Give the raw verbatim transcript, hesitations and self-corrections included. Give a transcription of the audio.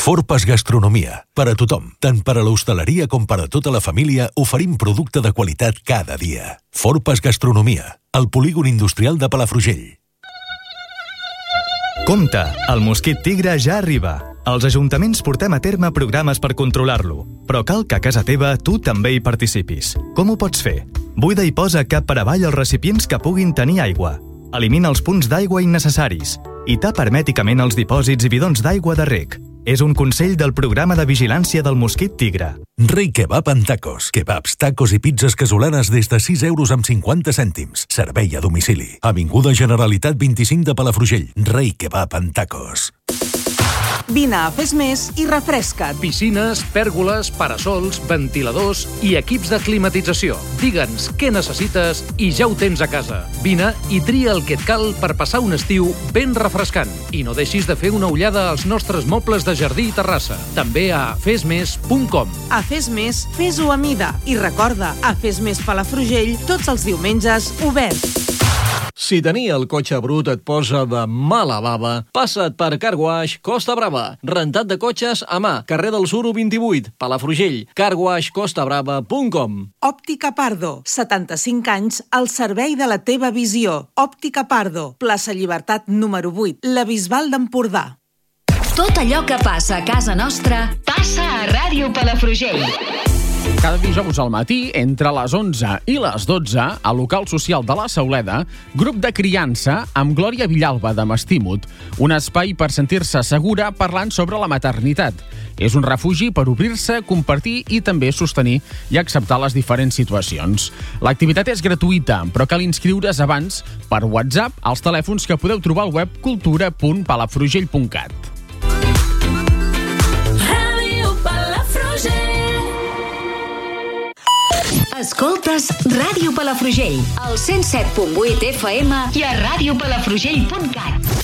Forpas Gastronomia. Per a tothom, tant per a l'hostaleria com per a tota la família, oferim producte de qualitat cada dia. Forpas Gastronomia, al polígon industrial de Palafrugell. Compte, el mosquit tigre ja arriba. Els ajuntaments portem a terme programes per controlar-lo, però cal que a casa teva tu també hi participis. Com ho pots fer? Buida i posa cap per avall els recipients que puguin tenir aigua. Elimina els punts d'aigua innecessaris i tapa hermèticament els dipòsits i bidons d'aigua de reg. És un consell del programa de vigilància del mosquit tigre. Rei Kebab en tacos. Kebabs, tacos i pizzas casolanes des de sis euros amb cinquanta cèntims. Servei a domicili. Avinguda Generalitat vint-i-cinc de Palafrugell. Rei Kebab en tacos. Vine a Fes Més i refresca't. Piscines, pèrgoles, parasols, ventiladors i equips de climatització. Digue'ns què necessites i ja ho tens a casa. Vine i tria el que et cal per passar un estiu ben refrescant. I no deixis de fer una ullada als nostres mobles de jardí i terrassa. També a fes més punt com. A Fes Més, fes-ho a mida. I recorda, a Fes Més Palafrugell, tots els diumenges, obert. Si tenir el cotxe brut et posa de mala bava, passa't per Car Wash Costa Brava. Rentat de cotxes a mà, carrer del Suro vint-i-vuit, Palafrugell. car wash costa brava punt com. Òptica Pardo, setanta-cinc anys al servei de la teva visió. Òptica Pardo, plaça Llibertat número vuit, la Bisbal d'Empordà. Tot allò que passa a casa nostra passa a Ràdio Palafrugell. Cada dijous al matí, entre les onze i les dotze, al local social de la Sauleda, grup de criança amb Glòria Villalba de Mastímut, un espai per sentir-se segura parlant sobre la maternitat. És un refugi per obrir-se, compartir i també sostenir i acceptar les diferents situacions. L'activitat és gratuïta, però cal inscriure's abans per WhatsApp als telèfons que podeu trobar al web cultura punt palafrugell punt cat. Escoltes Ràdio Palafrugell, al cent set punt vuit F M i a ràdio palafrugell punt cat.